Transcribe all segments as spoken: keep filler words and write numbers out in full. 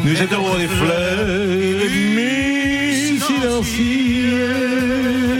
Nous jetterons les fleurs, mais silencieux.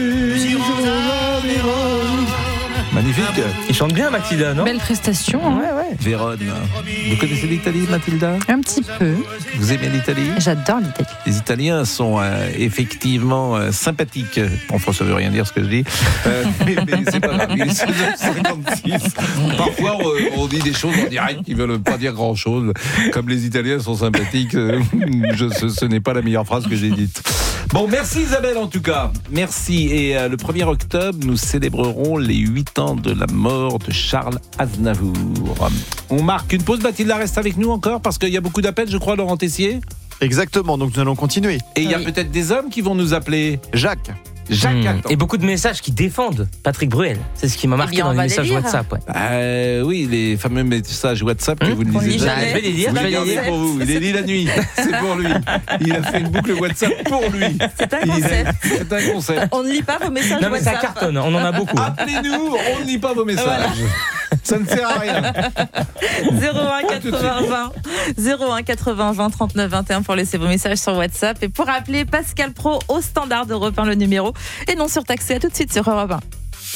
Magnifique. Il chante bien, Mathilda, non? Belle prestation. Hein. Ouais, ouais. Vérone. Vous connaissez l'Italie, Mathilda? Un petit peu. Vous aimez l'Italie? J'adore l'Italie. Les Italiens sont euh, effectivement euh, sympathiques. Bon, ça veut rien dire ce que je dis. Euh, mais, mais c'est pas grave. Il est seize heures cinquante-six. Parfois, on, on dit des choses en direct qui ne veulent pas dire grand-chose. Comme les Italiens sont sympathiques, euh, je, ce, ce n'est pas la meilleure phrase que j'ai dite. Bon, merci Isabelle en tout cas. Merci. Et euh, le premier octobre, nous célébrerons les huit ans de la mort de Charles Aznavour. On marque une pause. Mathilda reste avec nous encore parce qu'il y a beaucoup d'appels, je crois, Laurent Tessier. Exactement, donc nous allons continuer. Et il y a Oui. peut-être des hommes qui vont nous appeler. Jacques. Jacques, Mmh. attends. Et beaucoup de messages qui défendent Patrick Bruel. C'est ce qui m'a marqué bien, dans on les va messages les lire. WhatsApp. Ouais. Euh, oui, les fameux messages WhatsApp que Hum, vous ne on lisez lit jamais. jamais. Je vais les lire, Vous je vais les les gardez lire. pour vous. Il les lit la nuit. C'est pour lui. Il a fait une boucle WhatsApp pour lui. C'est un Il est- concept. C'est un concept. On ne lit pas vos messages Non, mais ça WhatsApp. cartonne, on en a beaucoup. hein. Appelez-nous, on ne lit pas vos messages. Ça ne sert à rien. zéro un quatre-vingts vingt zéro un quatre-vingts vingt trente-neuf vingt et un pour laisser vos messages sur WhatsApp et pour appeler Pascal Pro au standard d'Europe un le numéro et non surtaxé. À tout de suite sur Europe un.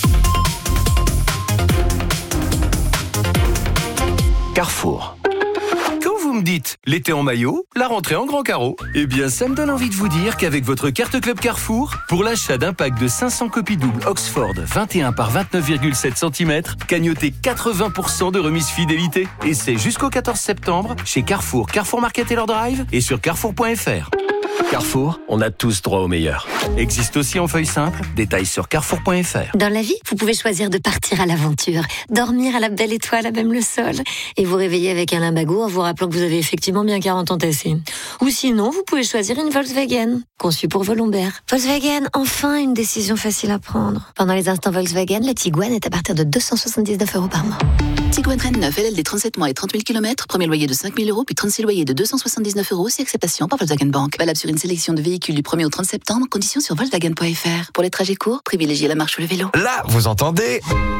Carrefour. Quand vous me dites l'été en maillot, la rentrée en grand carreau, eh bien ça me donne envie de vous dire qu'avec votre carte Club Carrefour, pour l'achat d'un pack de cinq cents copies doubles Oxford vingt et un par vingt-neuf virgule sept centimètres, cagnotez quatre-vingts pour cent de remise fidélité. Et c'est jusqu'au quatorze septembre chez Carrefour, Carrefour Market et leur drive et sur carrefour point f r. Carrefour, on a tous droit au meilleur. Existe aussi en feuille simple, détails sur carrefour point f r. Dans la vie, vous pouvez choisir de partir à l'aventure, dormir à la belle étoile, à même le sol, et vous réveiller avec un limbago en vous rappelant que vous avez effectivement bien quarante ans tassés. Ou sinon, vous pouvez choisir une Volkswagen, conçue pour vos lombaires. Volkswagen, enfin une décision facile à prendre. Pendant les instants Volkswagen, le Tiguan est à partir de deux cent soixante-dix-neuf euros par mois. Tiguan Rennes neuf, L L D trente-sept mois et trente mille kilomètres, premier loyer de cinq mille euros, puis trente-six loyers de deux cent soixante-dix-neuf euros, si acceptation par Volkswagen Bank. Valable sur une sélection de véhicules du premier au trente septembre, conditions sur volkswagen point f r. Pour les trajets courts, privilégiez la marche ou le vélo. Là, vous entendez ?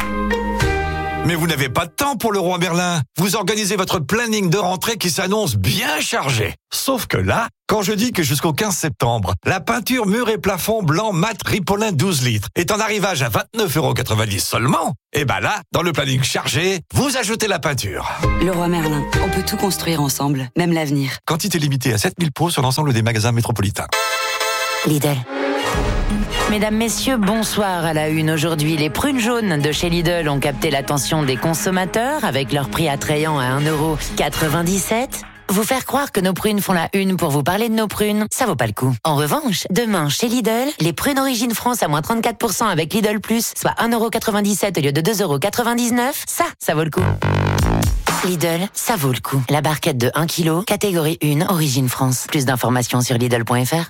Mais vous n'avez pas de temps pour le roi Merlin. Vous organisez votre planning de rentrée qui s'annonce bien chargé. Sauf que là, quand je dis que jusqu'au quinze septembre, la peinture mur et plafond blanc mat Ripolin douze litres est en arrivage à vingt-neuf euros quatre-vingt-dix seulement, et ben là, dans le planning chargé, vous ajoutez la peinture. Le roi Merlin, on peut tout construire ensemble, même l'avenir. Quantité limitée à sept mille pots sur l'ensemble des magasins métropolitains. Lidl. Mesdames, messieurs, bonsoir à la une. Aujourd'hui, les prunes jaunes de chez Lidl ont capté l'attention des consommateurs avec leur prix attrayant à un euro quatre-vingt-dix-sept. Vous faire croire que nos prunes font la une pour vous parler de nos prunes, ça vaut pas le coup. En revanche, demain, chez Lidl, les prunes Origine France à moins trente-quatre pour cent avec Lidl Plus, soit un euro quatre-vingt-dix-sept au lieu de deux euros quatre-vingt-dix-neuf, ça, ça vaut le coup. Lidl, ça vaut le coup. La barquette de un kilo, catégorie un, Origine France. Plus d'informations sur Lidl point f r.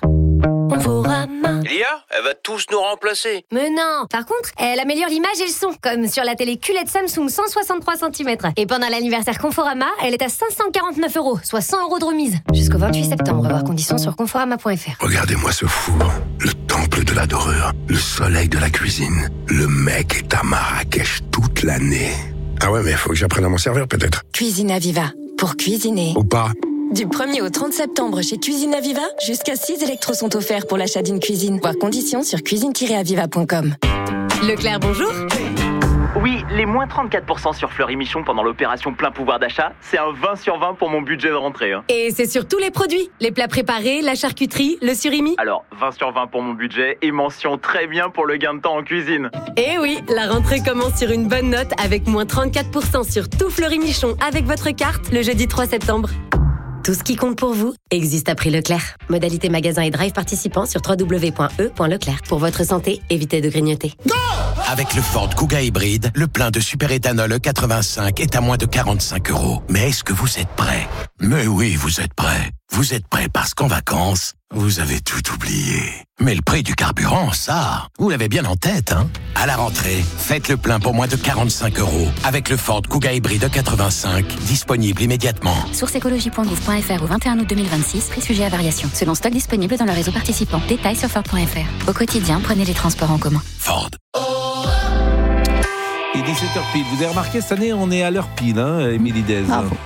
Lia, elle va tous nous remplacer. Mais non. Par contre, elle améliore l'image et le son, comme sur la télé Q L E D Samsung cent soixante-trois centimètres. Et pendant l'anniversaire Conforama, elle est à cinq cent quarante-neuf euros, soit cent euros de remise. Jusqu'au vingt-huit septembre, voir conditions sur conforama point f r. Regardez-moi ce four, le temple de la dorure, le soleil de la cuisine. Le mec est à Marrakech toute l'année. Ah ouais, mais il faut que j'apprenne à m'en servir peut-être. Cuisine Aviva, pour cuisiner. Ou pas. Du premier au trente septembre chez Cuisine Aviva, jusqu'à six électros sont offerts pour l'achat d'une cuisine. Voir conditions sur cuisine tiret aviva point com. Leclerc, bonjour. Oui, les moins trente-quatre pour cent sur Fleury Michon pendant l'opération plein pouvoir d'achat, c'est un vingt sur vingt pour mon budget de rentrée. Hein. Et c'est sur tous les produits, les plats préparés, la charcuterie, le surimi. Alors, vingt sur vingt pour mon budget et mention très bien pour le gain de temps en cuisine. Et oui, la rentrée commence sur une bonne note avec moins trente-quatre pour cent sur tout Fleury Michon avec votre carte le jeudi trois septembre. Tout ce qui compte pour vous existe à prix Leclerc. Modalité magasin et drive participants sur w w w point e point leclerc. Pour votre santé, évitez de grignoter. Go! Avec le Ford Kuga hybride, le plein de superéthanol E quatre-vingt-cinq est à moins de quarante-cinq euros. Mais est-ce que vous êtes prêts? Mais oui, vous êtes prêts. Vous êtes prêts parce qu'en vacances, vous avez tout oublié. Mais le prix du carburant, ça, vous l'avez bien en tête, hein? À la rentrée, faites le plein pour moins de quarante-cinq euros avec le Ford Kuga hybride E quatre-vingt-cinq, disponible immédiatement. Source écologie point gouv point f r au vingt et un août deux mille vingt-six, prix sujet à variation. Selon stock disponible dans le réseau participant. Détails sur ford point f r. Au quotidien, prenez les transports en commun. Ford. Et dix-sept heures pile. Vous avez remarqué, cette année, on est à l'heure pile, hein, Émilie Dez. Bravo.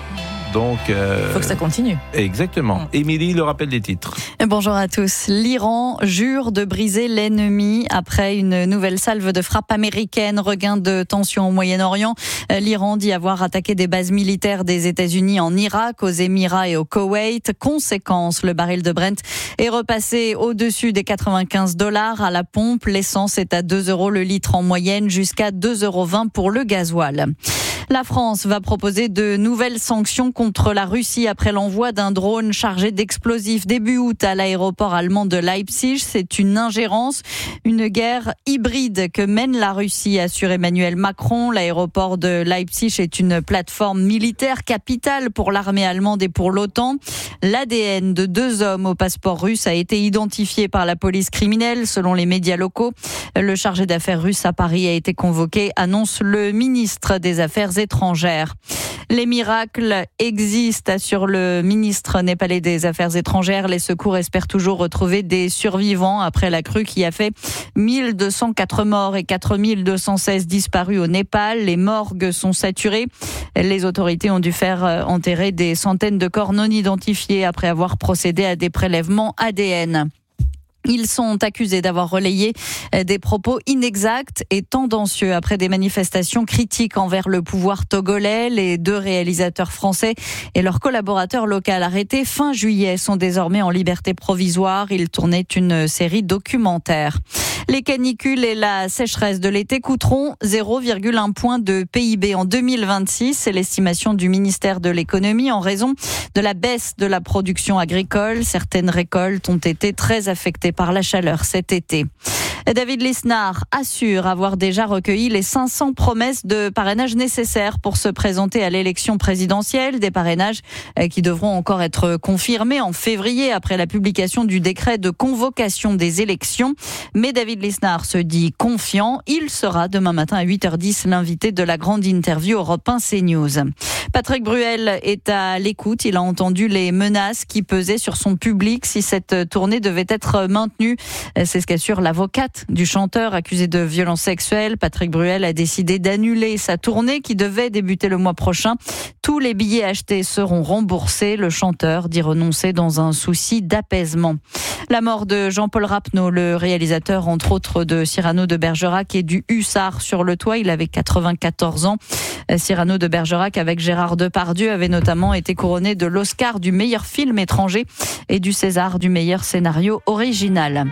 Donc, euh, faut que ça continue. Exactement. Mmh. Émilie, le rappel des titres. Bonjour à tous. L'Iran jure de briser l'ennemi après une nouvelle salve de frappe américaine. Regain de tension au Moyen-Orient. L'Iran dit avoir attaqué des bases militaires des États-Unis en Irak, aux Émirats et au Koweït. Conséquence, le baril de Brent est repassé au-dessus des quatre-vingt-quinze dollars à la pompe. L'essence est à deux euros le litre en moyenne, jusqu'à deux euros vingt pour le gasoil. La France va proposer de nouvelles sanctions contre la Russie après l'envoi d'un drone chargé d'explosifs début août à l'aéroport allemand de Leipzig. C'est une ingérence, une guerre hybride que mène la Russie, assure Emmanuel Macron. L'aéroport de Leipzig est une plateforme militaire capitale pour l'armée allemande et pour l'OTAN. L'A D N de deux hommes au passeport russe a été identifié par la police criminelle, selon les médias locaux. Le chargé d'affaires russe à Paris a été convoqué, annonce le ministre des Affaires étrangères. Les miracles existent, assure le ministre népalais des Affaires étrangères. Les secours espèrent toujours retrouver des survivants après la crue qui a fait mille deux cent quatre morts et quatre mille deux cent seize disparus au Népal. Les morgues sont saturées. Les autorités ont dû faire enterrer des centaines de corps non identifiés après avoir procédé à des prélèvements A D N. Ils sont accusés d'avoir relayé des propos inexacts et tendancieux après des manifestations critiques envers le pouvoir togolais. Les deux réalisateurs français et leur collaborateur local arrêtés fin juillet sont désormais en liberté provisoire. Ils tournaient une série documentaire. Les canicules et la sécheresse de l'été coûteront zéro virgule un point de P I B en deux mille vingt-six. C'est l'estimation du ministère de l'économie en raison de la baisse de la production agricole. Certaines récoltes ont été très affectées par la chaleur cet été. David Lisnard assure avoir déjà recueilli les cinq cents promesses de parrainage nécessaires pour se présenter à l'élection présidentielle. Des parrainages qui devront encore être confirmés en février après la publication du décret de convocation des élections. Mais David Lisnard se dit confiant. Il sera demain matin à huit heures dix l'invité de la grande interview Europe un CNews. Patrick Bruel est à l'écoute. Il a entendu les menaces qui pesaient sur son public si cette tournée devait être maintenue. C'est ce qu'assure l'avocate du chanteur accusé de violences sexuelles. Patrick Bruel a décidé d'annuler sa tournée qui devait débuter le mois prochain. Tous les billets achetés seront remboursés. Le chanteur dit renoncer dans un souci d'apaisement. La mort de Jean-Paul Rapneau, le réalisateur entre autres de Cyrano de Bergerac et du Hussard sur le toit. Il avait quatre-vingt-quatorze ans. Cyrano de Bergerac avec Gérard Depardieu avait notamment été couronné de l'Oscar du meilleur film étranger et du César du meilleur scénario original.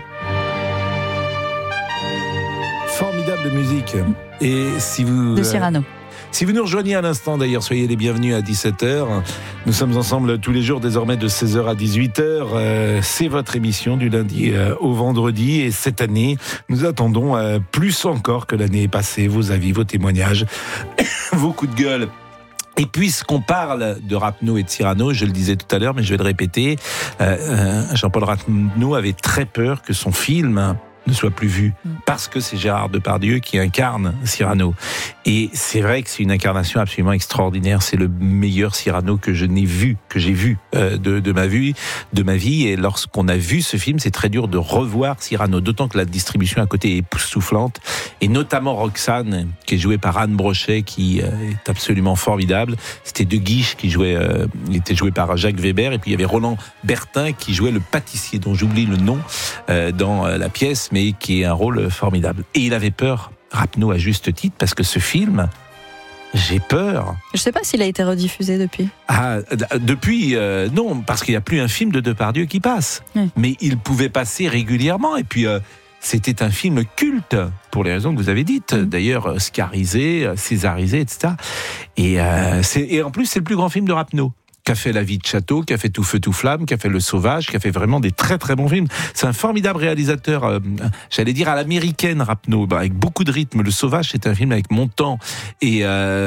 Formidable musique. Et si vous, de Cyrano. Euh, si vous nous rejoignez à l'instant, d'ailleurs, soyez les bienvenus à dix-sept heures. Nous sommes ensemble tous les jours, désormais de seize heures à dix-huit heures. Euh, c'est votre émission du lundi euh, au vendredi. Et cette année, nous attendons euh, plus encore que l'année passée. Vos avis, vos témoignages, vos coups de gueule. Et puisqu'on parle de Rapneau et de Cyrano, je le disais tout à l'heure, mais je vais le répéter, euh, euh, Jean-Paul Rapneau avait très peur que son film ne soit plus vu, parce que c'est Gérard Depardieu qui incarne Cyrano. Et c'est vrai que c'est une incarnation absolument extraordinaire. C'est le meilleur Cyrano que je n'ai vu, que j'ai vu euh, de, de ma vie, de ma vie. Et lorsqu'on a vu ce film, c'est très dur de revoir Cyrano. D'autant que la distribution à côté est époustouflante. Et notamment Roxane, qui est jouée par Anne Brochet, qui euh, est absolument formidable. C'était De Guiche qui jouait, euh, il était joué par Jacques Weber. Et puis il y avait Roland Bertin qui jouait le pâtissier, dont j'oublie le nom euh, dans euh, la pièce, mais qui est un rôle formidable. Et il avait peur, Rapneau à juste titre, parce que ce film, j'ai peur. Je ne sais pas s'il a été rediffusé depuis. Ah, depuis, euh, non, parce qu'il n'y a plus un film de Depardieu qui passe. Oui. Mais il pouvait passer régulièrement. Et puis, euh, c'était un film culte, pour les raisons que vous avez dites. Mmh. D'ailleurs, oscarisé, césarisé, et cetera. Et, euh, c'est, et en plus, c'est le plus grand film de Rapneau. Qui a fait La vie de château, qui a fait Tout feu, tout flamme, qui a fait Le Sauvage, qui a fait vraiment des très très bons films. C'est un formidable réalisateur, euh, j'allais dire à l'américaine, Rapneau, bah, avec beaucoup de rythme. Le Sauvage, c'est un film avec Montand et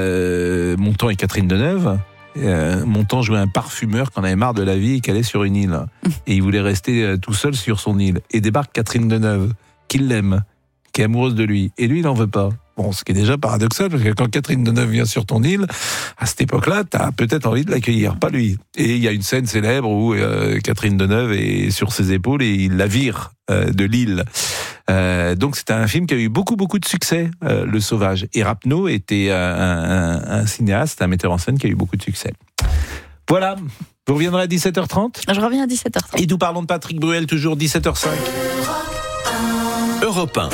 euh, Montand et Catherine Deneuve. Euh, Montand jouait un parfumeur qui en avait marre de la vie et qui allait sur une île. Et il voulait rester euh, tout seul sur son île. Et débarque Catherine Deneuve, qui l'aime, qui est amoureuse de lui. Et lui, il n'en veut pas. Bon, ce qui est déjà paradoxal, parce que quand Catherine Deneuve vient sur ton île, à cette époque-là, t'as peut-être envie de l'accueillir, pas lui. Et il y a une scène célèbre où euh, Catherine Deneuve est sur ses épaules et il la vire euh, de l'île. Euh, donc c'était un film qui a eu beaucoup, beaucoup de succès, euh, Le Sauvage. Et Rapneau était un, un, un cinéaste, un metteur en scène qui a eu beaucoup de succès. Voilà, vous reviendrez à dix-sept heures trente ? Je reviens à dix-sept heures trente. Et nous parlons de Patrick Bruel, toujours dix-sept heures cinq. Europe un.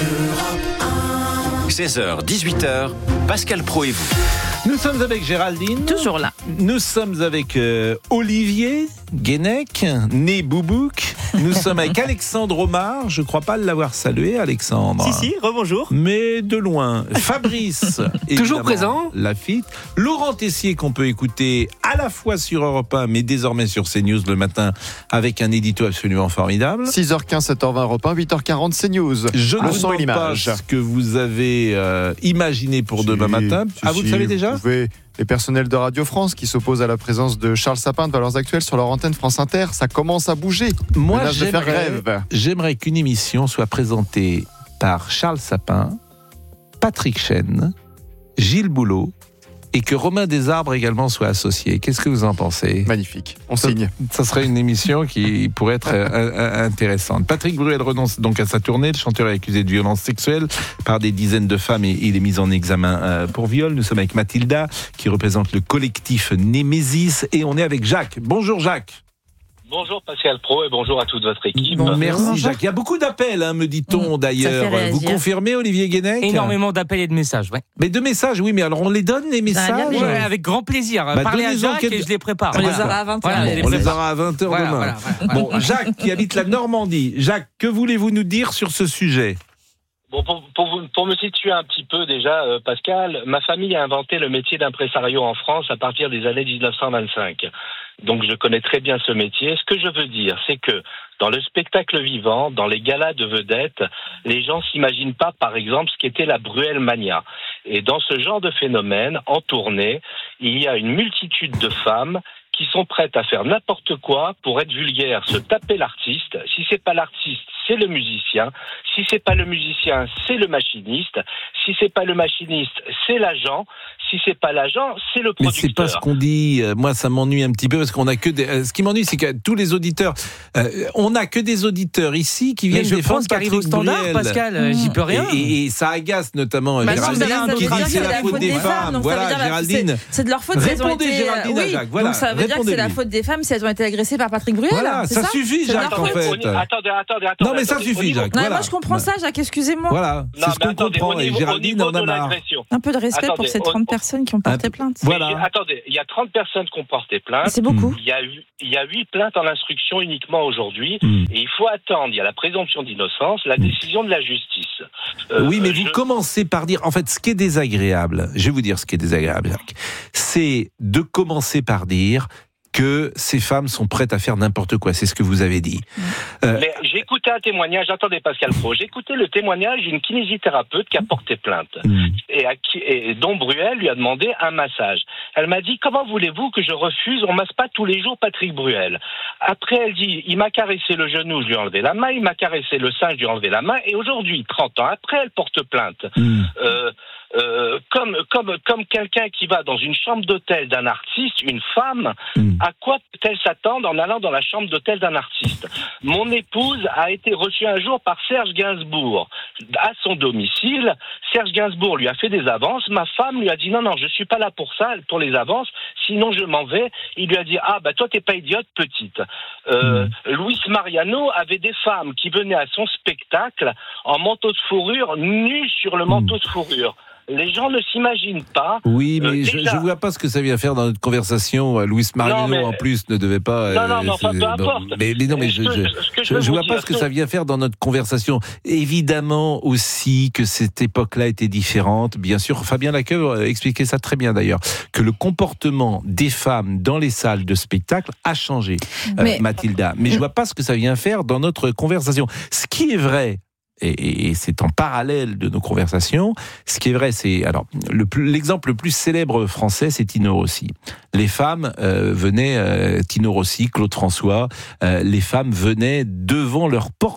seize heures, dix-huit heures, Pascal Praud et vous. Nous sommes avec Géraldine. Toujours là. Nous sommes avec euh, Olivier Guénec, né Boubouk. Nous sommes avec Alexandre Omar. Je ne crois pas l'avoir salué, Alexandre. Si, si, rebonjour. Mais de loin. Fabrice. Toujours présent. Lafitte. Laurent Tessier, qu'on peut écouter à la fois sur Europe un, mais désormais sur CNews le matin, avec un édito absolument formidable. six heures quinze, sept heures vingt, Europe un, huit heures quarante, CNews. Je le ne son et demande pas l'image. ce que vous avez euh, imaginé pour si, demain matin. Si, ah, vous si, le savez déjà ? Vous pouvez... Les personnels de Radio France qui s'opposent à la présence de Charles Sapin de Valeurs Actuelles sur leur antenne France Inter, ça commence à bouger. Moi, Menace de faire grève. J'aimerais qu'une émission soit présentée par Charles Sapin, Patrick Chêne, Gilles Boulot, et que Romain Desarbres également soit associé. Qu'est-ce que vous en pensez ? Magnifique, on ça, signe. Ça serait une émission qui pourrait être euh, intéressante. Patrick Bruel renonce donc à sa tournée. Le chanteur est accusé de violence sexuelle par des dizaines de femmes et il est mis en examen euh, pour viol. Nous sommes avec Mathilda, qui représente le collectif Némésis, et on est avec Jacques. Bonjour Jacques. Bonjour Pascal Praud et bonjour à toute votre équipe. Bon, merci Jacques. Il y a beaucoup d'appels, hein, me dit-on mmh, d'ailleurs. Vous confirmez, Olivier Guénec ? Énormément d'appels et de messages, ouais. Mais de messages, oui, mais alors on les donne, les messages ? Ouais, avec grand plaisir. Bah, Parlez à Jacques quel... et je les prépare. On voilà. les aura à vingt heures. Voilà, bon, on les aura à vingt heures voilà, demain. Voilà, voilà, voilà. Bon, Jacques, qui habite la Normandie. Jacques, que voulez-vous nous dire sur ce sujet ? Bon, pour, pour, pour me situer un petit peu déjà, euh, Pascal, ma famille a inventé le métier d'impresario en France à partir des années dix-neuf cent vingt-cinq. Donc je connais très bien ce métier. Ce que je veux dire, c'est que dans le spectacle vivant, dans les galas de vedettes, les gens s'imaginent pas, par exemple, ce qu'était la Bruel Mania. Et dans ce genre de phénomène, en tournée, il y a une multitude de femmes qui sont prêtes à faire n'importe quoi pour être vulgaires, se taper l'artiste. Si c'est pas l'artiste, c'est le musicien. Si c'est pas le musicien, c'est le machiniste. Si c'est pas le machiniste, c'est l'agent. Si c'est pas l'agent, c'est le producteur. Mais c'est pas ce qu'on dit. Moi, ça m'ennuie un petit peu parce qu'on a que des... Ce qui m'ennuie, c'est que tous les auditeurs, euh, on a que des auditeurs ici qui viennent défendre Patrick Bruel. Au standard, Pascal, mmh. j'y peux rien. Et, et, et ça agace notamment bah Géraldine qui dit c'est la faute des femmes. Voilà, Géraldine. C'est de leur faute. Répondez, Géraldine, à Jacques. Voilà. Donc ça veut dire que c'est la faute des femmes si elles ont été agressées par Patrick Bruel. Voilà, ça suffit, Jacques, en fait. Attendez, attendez, attendez. Non, mais ça suffit, Jacques. Moi, je comprends ça, Jacques. Excusez-moi. Voilà, c'est ce qu'on comprend. Et Géraldine en a marre. Un peu de respect pour ces trente personnes qui ont porté plainte. Voilà. Attendez, il y a trente personnes qui ont porté plainte. C'est beaucoup. Il y a il y a huit plaintes en instruction uniquement aujourd'hui. Mm. Et il faut attendre, il y a la présomption d'innocence, la décision de la justice. Euh, oui, mais vous je... commencez par dire, en fait, ce qui est désagréable, je vais vous dire ce qui est désagréable, Jacques, c'est de commencer par dire que ces femmes sont prêtes à faire n'importe quoi. C'est ce que vous avez dit. Euh... Mais j'ai écouté un témoignage, attendez Pascal Praud, j'ai écouté le témoignage d'une kinésithérapeute qui a porté plainte. Mmh. Et, à qui, et dont Bruel lui a demandé un massage. Elle m'a dit, comment voulez-vous que je refuse? On masse pas tous les jours Patrick Bruel. Après, elle dit, il m'a caressé le genou, je lui ai enlevé la main, il m'a caressé le sein, je lui ai enlevé la main, et aujourd'hui, trente ans après, elle porte plainte. Mmh. Euh, Euh, comme comme comme quelqu'un qui va dans une chambre d'hôtel d'un artiste, une femme, mmh. à quoi peut-elle s'attendre en allant dans la chambre d'hôtel d'un artiste? Mon épouse a été reçue un jour par Serge Gainsbourg à son domicile. Serge Gainsbourg lui a fait des avances. Ma femme lui a dit non non, je suis pas là pour ça, pour les avances. Sinon je m'en vais. Il lui a dit ah bah toi t'es pas idiote petite. Euh, mmh. Luis Mariano avait des femmes qui venaient à son spectacle en manteau de fourrure, nues sur le manteau de fourrure. Les gens ne s'imaginent pas. Oui, mais euh, je ne vois pas ce que ça vient faire dans notre conversation. Luis Mariano, mais... en plus, ne devait pas... Non, non, non, euh, peu importe. Mais, mais non, mais je ne vois pas ce que ça vient faire dans notre conversation. Évidemment aussi que cette époque-là était différente. Bien sûr, Fabien Laqueuille expliquait ça très bien d'ailleurs, que le comportement des femmes dans les salles de spectacle a changé, mais... euh, Mathilda. Mais je ne vois pas ce que ça vient faire dans notre conversation. Ce qui est vrai, et, et c'est en parallèle de nos conversations. Ce qui est vrai, c'est alors le plus, l'exemple le plus célèbre français, c'est Tino Rossi. Les femmes euh, venaient, euh, Tino Rossi, Claude François, euh, les femmes venaient devant leur porte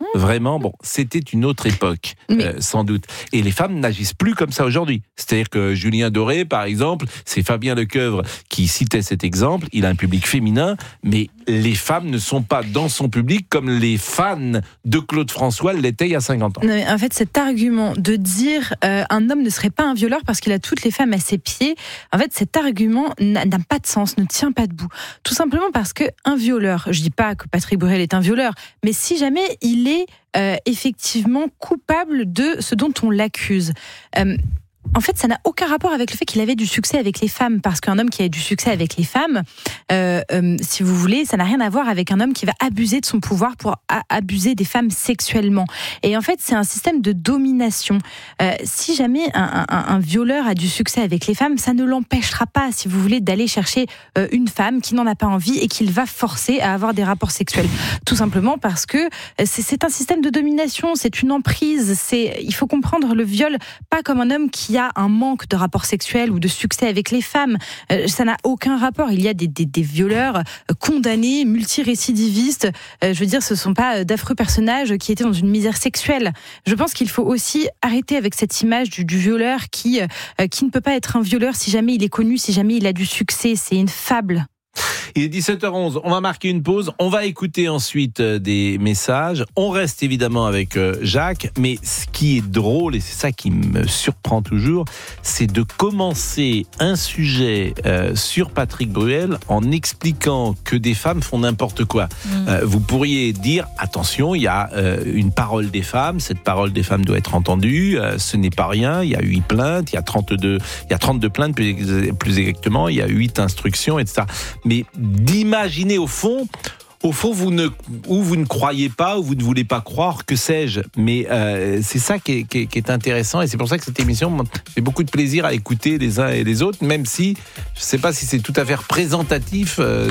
Vraiment, bon, c'était une autre époque, mais... euh, sans doute. Et les femmes n'agissent plus comme ça aujourd'hui. C'est-à-dire que Julien Doré, par exemple, c'est Fabien Lecoeuvre qui citait cet exemple. Il a un public féminin, mais les femmes ne sont pas dans son public comme les fans de Claude François l'étaient il y a cinquante ans. Non, mais en fait, cet argument de dire euh, un homme ne serait pas un violeur parce qu'il a toutes les femmes à ses pieds, en fait, cet argument n'a, n'a pas de sens, ne tient pas debout. Tout simplement parce qu'un violeur, je dis pas que Patrick Bruel est un violeur, mais si jamais il est euh, effectivement coupable de ce dont on l'accuse, euh, en fait, ça n'a aucun rapport avec le fait qu'il avait du succès avec les femmes, parce qu'un homme qui a du succès avec les femmes, euh, euh, si vous voulez, ça n'a rien à voir avec un homme qui va abuser de son pouvoir pour a- abuser des femmes sexuellement. Et en fait, c'est un système de domination. Euh, si jamais un, un, un violeur a du succès avec les femmes, ça ne l'empêchera pas, si vous voulez, d'aller chercher euh, une femme qui n'en a pas envie et qu'il va forcer à avoir des rapports sexuels. Tout simplement parce que c'est, c'est un système de domination, c'est une emprise. C'est, il faut comprendre le viol pas comme un homme qui a un manque de rapports sexuels ou de succès avec les femmes. Euh, ça n'a aucun rapport. Il y a des, des, des violeurs condamnés, multirécidivistes. Euh, je veux dire, ce ne sont pas d'affreux personnages qui étaient dans une misère sexuelle. Je pense qu'il faut aussi arrêter avec cette image du, du violeur qui, euh, qui ne peut pas être un violeur si jamais il est connu, si jamais il a du succès. C'est une fable. Il est dix-sept heures onze, on va marquer une pause, on va écouter ensuite des messages, on reste évidemment avec Jacques, mais ce qui est drôle, et c'est ça qui me surprend toujours, c'est de commencer un sujet euh, sur Patrick Bruel en expliquant que des femmes font n'importe quoi. Mmh. Euh, vous pourriez dire, attention, il y a euh, une parole des femmes, cette parole des femmes doit être entendue, euh, ce n'est pas rien, il y a huit plaintes, il y a trente-deux, il y a trente-deux plaintes plus, plus exactement, il y a huit instructions, et cetera. Mais d'imaginer au fond, au fond, vous ne, ou vous ne croyez pas, ou vous ne voulez pas croire, que sais-je. Mais euh, c'est ça qui est, qui, est, qui est intéressant, et c'est pour ça que cette émission, j'ai beaucoup de plaisir à écouter les uns et les autres, même si je ne sais pas si c'est tout à fait représentatif de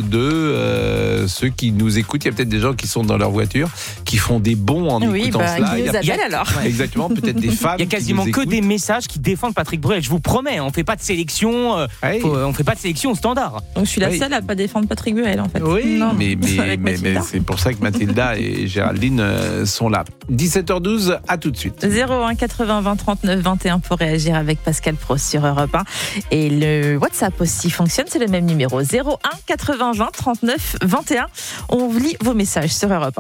euh, ceux qui nous écoutent. Il y a peut-être des gens qui sont dans leur voiture, qui font des bons en oui, écoutant bah, cela. Il y a, il y a, alors. Exactement, peut-être des femmes. Il y a quasiment que des messages qui défendent Patrick Bruel. Je vous promets, on ne fait pas de sélection, euh, oui. faut, on fait pas de sélection au standard. Donc je suis la oui. seule à pas défendre Patrick Bruel en fait. Oui, non, mais, mais, mais, mais c'est pour ça que Mathilda et Géraldine euh, sont là. dix-sept heures douze, à tout de suite. zéro un quatre-vingts vingt trente-neuf vingt et un pour réagir avec Pascal Pro sur Europe un. Et le WhatsApp aussi fonctionne, c'est le même numéro. zéro un quatre-vingts vingt trente-neuf vingt et un. On lit vos messages sur Europe un.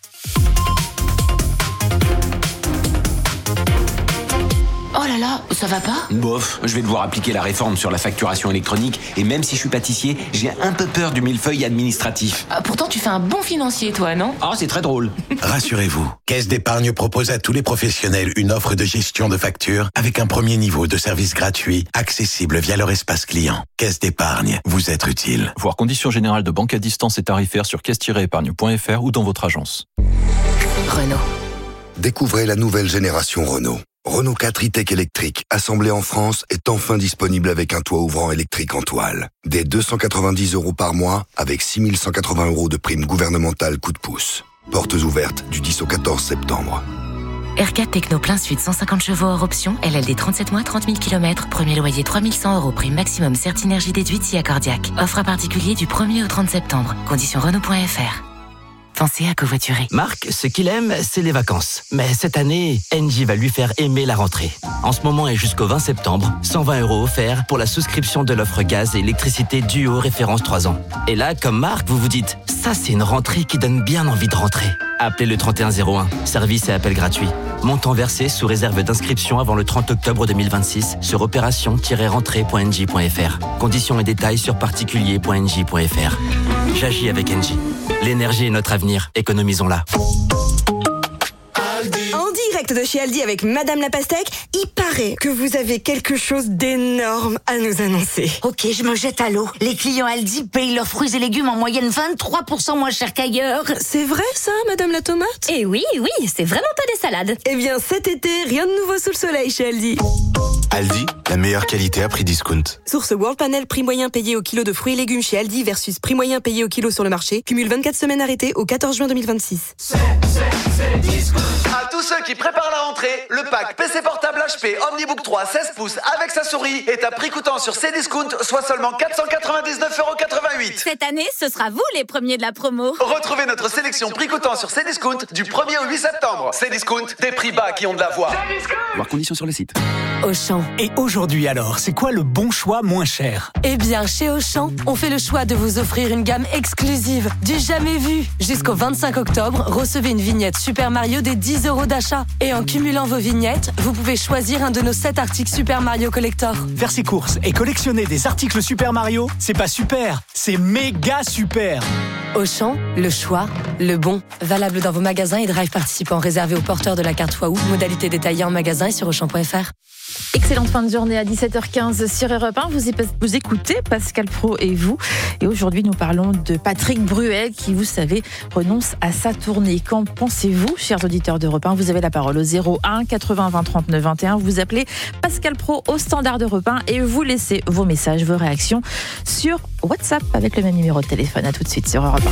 Oh là là, ça va pas ? Bof, je vais devoir appliquer la réforme sur la facturation électronique et même si je suis pâtissier, j'ai un peu peur du millefeuille administratif. Ah, pourtant tu fais un bon financier toi, non ? Ah, c'est très drôle. Rassurez-vous, Caisse d'épargne propose à tous les professionnels une offre de gestion de factures avec un premier niveau de service gratuit, accessible via leur espace client. Caisse d'épargne, vous êtes utile. Voir conditions générales de banque à distance et tarifaires sur caisse tiret épargne point f r ou dans votre agence. Renault. Découvrez la nouvelle génération Renault. Renault quatre e-Tech électrique, assemblé en France, est enfin disponible avec un toit ouvrant électrique en toile. Dès deux cent quatre-vingt-dix euros par mois, avec six mille cent quatre-vingts euros de prime gouvernementale coup de pouce. Portes ouvertes du dix au quatorze septembre. R quatre Techno plein sud, cent cinquante chevaux hors option, L L D trente-sept mois, trente mille kilomètres, premier loyer trois mille cent euros, prime maximum Certinergie déduite si accordiaque. Offre à particulier du premier au trente septembre. Conditions Renault point f r. Pensez à covoiturer. Marc, ce qu'il aime, c'est les vacances. Mais cette année, Engie va lui faire aimer la rentrée. En ce moment et jusqu'au vingt septembre, cent vingt euros offerts pour la souscription de l'offre gaz et électricité Duo référence trois ans. Et là, comme Marc, vous vous dites, ça c'est une rentrée qui donne bien envie de rentrer. Appelez le trente et un zéro un, service et appel gratuit. Montant versé sous réserve d'inscription avant le trente octobre deux mille vingt-six sur opération tiret rentrée point engie point f r. Conditions et détails sur particulier point engie point f r. J'agis avec Engie. L'énergie est notre avenir, économisons-la. En direct de chez Aldi avec Madame la Pastèque, il paraît que vous avez quelque chose d'énorme à nous annoncer. Ok, je me jette à l'eau. Les clients Aldi payent leurs fruits et légumes en moyenne vingt-trois pour cent moins cher qu'ailleurs. C'est vrai ça, Madame la Tomate ? Eh oui, oui, c'est vraiment pas des salades. Eh bien cet été, rien de nouveau sous le soleil chez Aldi. Aldi, la meilleure qualité à prix discount. Source World Panel, prix moyen payé au kilo de fruits et légumes chez Aldi versus prix moyen payé au kilo sur le marché. Cumule vingt-quatre semaines arrêtées au quatorze juin deux mille vingt-six. C'est, c'est, c'est discount. À tous ceux qui préparent la rentrée, le pack P C portable H P Omnibook trois seize pouces avec sa souris est à prix coûtant sur Cdiscount, soit seulement quatre cent quatre-vingt-dix-neuf euros quatre-vingt-huit. Cette année, ce sera vous les premiers de la promo. Retrouvez notre sélection prix coûtant sur Cdiscount du premier au huit septembre. Cdiscount, des prix bas qui ont de la voix. Voir conditions sur le site. Auchan. Et aujourd'hui alors, c'est quoi le bon choix moins cher ? Eh bien, chez Auchan, on fait le choix de vous offrir une gamme exclusive, du jamais vu. Jusqu'au vingt-cinq octobre, recevez une vignette Super Mario des dix euros d'achat. Et en cumulant vos vignettes, vous pouvez choisir un de nos sept articles Super Mario Collector. Faire ses courses et collectionner des articles Super Mario, c'est pas super, c'est méga super. Auchan, le choix, le bon. Valable dans vos magasins et drive participants réservés aux porteurs de la carte Waouh. Modalité détaillée en magasin et sur auchan point f r. Excellente fin de journée à dix-sept heures quinze sur Europe un. Vous, vous écoutez Pascal Praud et vous. Et aujourd'hui, nous parlons de Patrick Bruel qui, vous savez, renonce à sa tournée. Qu'en pensez-vous, chers auditeurs d'Europe un ? Vous avez la parole au zéro un quatre-vingts vingt trente-neuf vingt et un. Vous appelez Pascal Praud au standard d'Europe un et vous laissez vos messages, vos réactions sur WhatsApp avec le même numéro de téléphone. À tout de suite sur Europe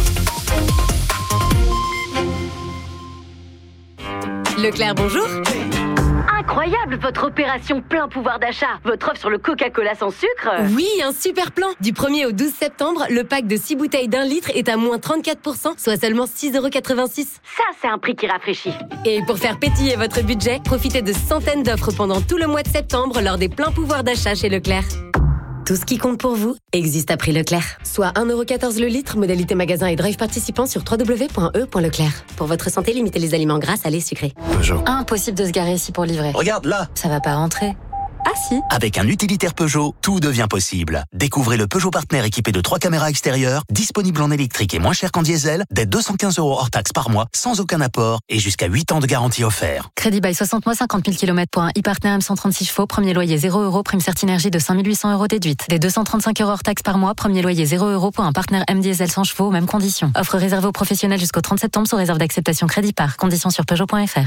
un. Leclerc, bonjour. Incroyable votre opération plein pouvoir d'achat. Votre offre sur le Coca-Cola sans sucre. Oui, un super plan. Du premier au douze septembre, le pack de six bouteilles d'un litre est à moins trente-quatre pour cent, soit seulement six euros quatre-vingt-six. Ça, c'est un prix qui rafraîchit. Et pour faire pétiller votre budget, profitez de centaines d'offres pendant tout le mois de septembre lors des pleins pouvoirs d'achat chez Leclerc. Tout ce qui compte pour vous existe à prix Leclerc. Soit un euro quatorze le litre, modalité magasin et drive participant sur w w w point e point leclerc. Pour votre santé, limitez les aliments gras, salés, sucrés. Peugeot. Impossible de se garer ici pour livrer. Regarde là. Ça va pas rentrer. Ah si. Avec un utilitaire Peugeot, tout devient possible. Découvrez le Peugeot Partner équipé de trois caméras extérieures, disponible en électrique et moins cher qu'en diesel, dès deux cent quinze euros hors taxe par mois, sans aucun apport et jusqu'à huit ans de garantie offert. Crédit bail soixante mois, cinquante mille kilomètres pour un e-Partner M cent trente-six chevaux, premier loyer zéro euros, prime Certinergie de cinq mille huit cents euros déduite. Dès deux cent trente-cinq euros hors taxe par mois, premier loyer zéro euros pour un Partner M Diesel cent chevaux, mêmes conditions. Offre réservée aux professionnels jusqu'au trente septembre sous réserve d'acceptation crédit par. Conditions sur peugeot point f r.